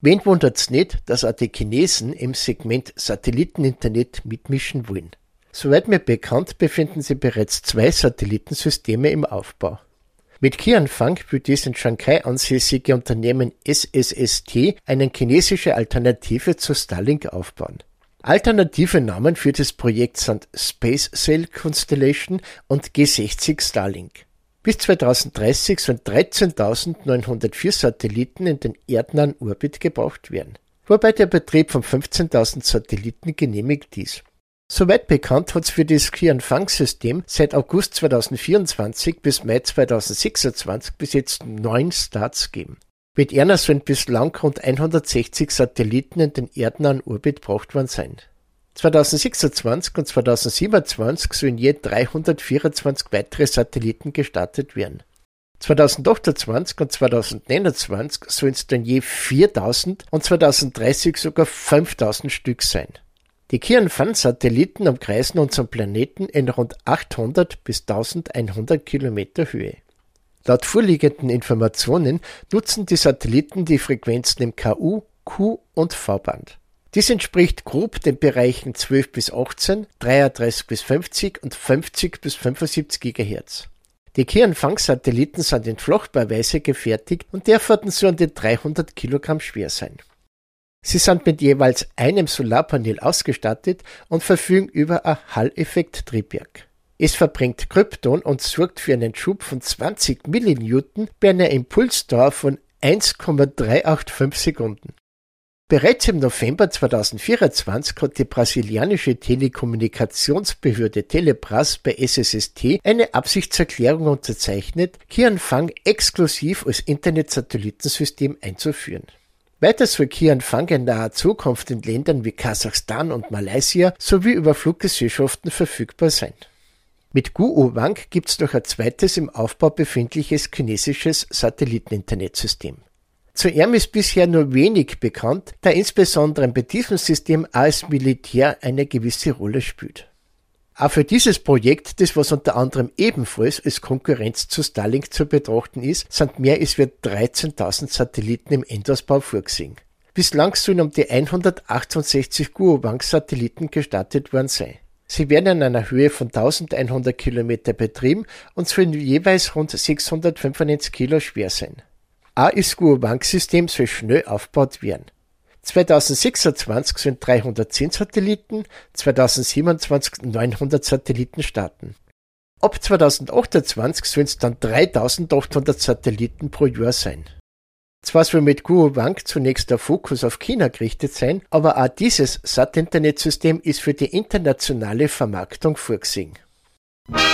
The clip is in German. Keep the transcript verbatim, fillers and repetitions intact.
Wen wundert's nicht, dass auch die Chinesen im Segment Satelliteninternet mitmischen wollen? Soweit mir bekannt, befinden sich bereits zwei Satellitensysteme im Aufbau. Mit Qianfang will das in Shanghai ansässige Unternehmen S S S T eine chinesische Alternative zu Starlink aufbauen. Alternative Namen für das Projekt sind Space Cell Constellation und G sechzig Starlink. Bis zweitausenddreißig sollen dreizehntausendneunhundertvier Satelliten in den erdnahen Orbit gebracht werden, wobei der Betrieb von fünfzehntausend Satelliten genehmigt ist. Soweit bekannt hat es für das Qianfang-System seit August zweitausendvierundzwanzig bis Mai zweitausendsechsundzwanzig bis jetzt neun Starts gegeben. Mit einer sollen bislang rund hundertsechzig Satelliten in den erdnahen Orbit gebracht worden sein. zweitausendsechsundzwanzig und zweitausendsiebenundzwanzig sollen je dreihundertvierundzwanzig weitere Satelliten gestartet werden. zweitausendachtundzwanzig und zweitausendneunundzwanzig sollen es dann je viertausend und zweitausenddreißig sogar fünftausend Stück sein. Die Qianfang-Satelliten umkreisen unseren Planeten in rund achthundert bis eintausendeinhundert Kilometer Höhe. Laut vorliegenden Informationen nutzen die Satelliten die Frequenzen im K U, Q und V-Band. Dies entspricht grob den Bereichen zwölf bis achtzehn, dreiunddreißig bis fünfzig und fünfzig bis fünfundsiebzig Gigahertz. Die Qianfang-Satelliten sind in Flochtbauweise gefertigt und dürften so an die dreihundert Kilogramm schwer sein. Sie sind mit jeweils einem Solarpanel ausgestattet und verfügen über ein Hall-Effekt-Triebwerk. Es verbringt Krypton und sorgt für einen Schub von zwanzig Millinewton bei einer Impulsdauer von eins Komma dreihundertfünfundachtzig Sekunden. Bereits im November zweitausendvierundzwanzig hat die brasilianische Telekommunikationsbehörde Telebras bei S S S T eine Absichtserklärung unterzeichnet, Qianfang exklusiv als Internet-Satellitensystem einzuführen. Weiter soll Qianfang in naher Zukunft in Ländern wie Kasachstan und Malaysia sowie über Fluggesellschaften verfügbar sein. Mit Guowang gibt es noch ein zweites im Aufbau befindliches chinesisches Satelliteninternetsystem. Zu ihm ist bisher nur wenig bekannt, da insbesondere bei diesem System auch das Militär eine gewisse Rolle spielt. Auch für dieses Projekt, das was unter anderem ebenfalls als Konkurrenz zu Starlink zu betrachten ist, sind mehr als dreizehntausend Satelliten im Endausbau vorgesehen. Bislang sollen um die hundertachtundsechzig Guowang-Satelliten gestartet worden sein. Sie werden in einer Höhe von eintausendeinhundert Kilometer betrieben und sollen jeweils rund sechshundertfünfundneunzig Kilo schwer sein. Auch das Guowang-System soll schnell aufgebaut werden. zweitausendsechsundzwanzig sollen dreihundertzehn Satelliten, zweitausendsiebenundzwanzig neunhundert Satelliten starten. Ab zweitausendachtundzwanzig sollen es dann dreitausendachthundert Satelliten pro Jahr sein. Zwar soll mit Guowang zunächst der Fokus auf China gerichtet sein, aber auch dieses Sat-Internet-System ist für die internationale Vermarktung vorgesehen.